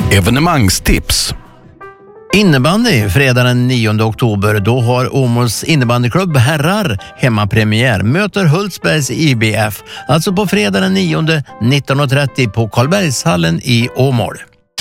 Evenemangstips. Innebandy fredag den 9 oktober. Då har Åmåls innebandyklubb herrar hemmapremiär. Möter Hultsbergs IBF. Alltså på fredag den 9 19.30 på Karlbergshallen i Åmål.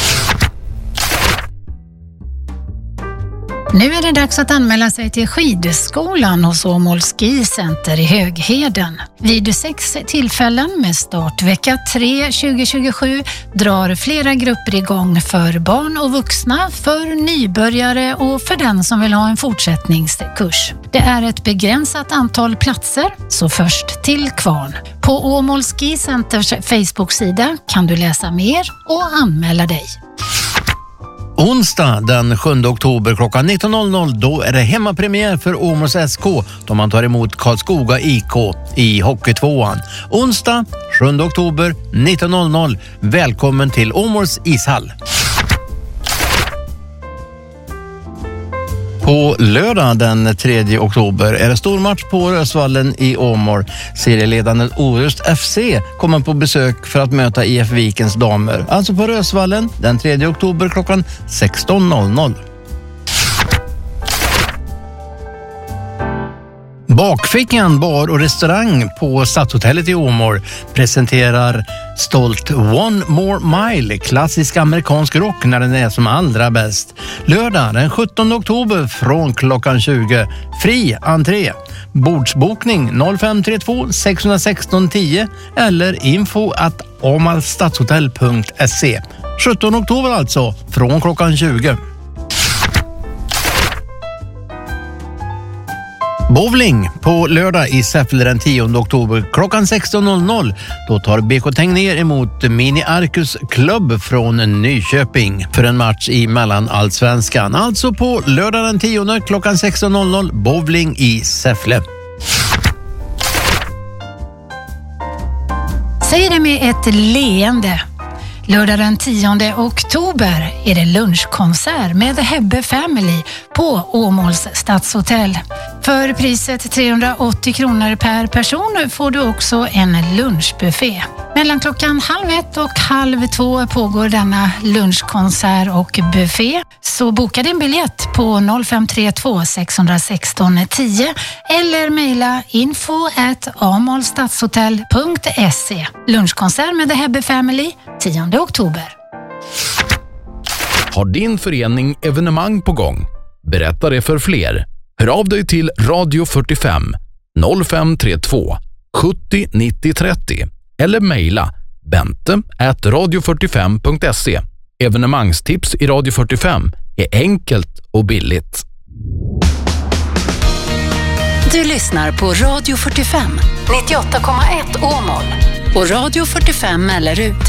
Nu är det dags att anmäla sig till skidskolan hos Åmåls Skicenter i Högheden. Vid 6 tillfällen med start vecka 3 2027 drar flera grupper igång för barn och vuxna, för nybörjare och för den som vill ha en fortsättningskurs. Det är ett begränsat antal platser, så först till kvarn. På Åmåls Skicenters Facebook-sida kan du läsa mer och anmäla dig. Onsdag den 7 oktober klockan 19.00 då är det hemmapremiär för Åmåls SK då man tar emot Karlskoga IK i Hockeytvåan. Onsdag 7 oktober 19.00. Välkommen till Åmåls ishall. På lördag den 3 oktober är det stormatch på Rösvallen i Åmål. Serieledande Orust FC kommer på besök för att möta IF Vikens damer. Alltså på Rösvallen den 3 oktober klockan 16.00. Bakfickan bar och restaurang på Stadshotellet i Åmål presenterar stolt One More Mile, klassisk amerikansk rock när den är som allra bäst. Lördag den 17 oktober från klockan 20. Fri entré. Bordsbokning 0532 616 10 eller info@amalstadshotell.se. 17 oktober alltså från klockan 20. Bowling på lördag i Säffle den 10 oktober klockan 16.00. Då tar BK Tegnér emot Mini Arcus Club från Nyköping för en match i mellanallsvenskan. Alltså på lördag den 10 klockan 16.00 bowling i Säffle. Säg det med ett leende. Lördag den 10 oktober är det lunchkonsert med The Hebbe Family på Åmåls Stadshotell. För priset 380 kronor per person får du också en lunchbuffé. Mellan klockan 1:30 och 1:30 pågår denna lunchkonsert och buffé. Så boka din biljett på 0532 616 10 eller mejla info@amalstadshotell.se. Lunchkonsert med The Hebbe Family 10 oktober. Har din förening evenemang på gång? Berätta det för fler. Hör av dig till Radio 45 0532 70 90 30 eller mejla bente@radio45.se. Evenemangstips i Radio 45 är enkelt och billigt. Du lyssnar på Radio 45 98,1 Åmål och Radio 45 Mellerud.